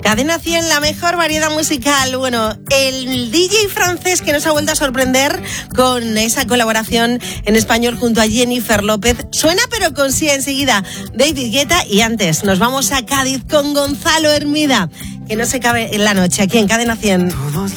Cadena 100, la mejor variedad musical. Bueno, el DJ francés que nos ha vuelto a sorprender con esa colaboración en español junto a Jennifer López. Suena pero con sí enseguida David Guetta. Y antes nos vamos a Cádiz con Gonzalo Hermida, que no se cabe en la noche aquí en Cadena 100.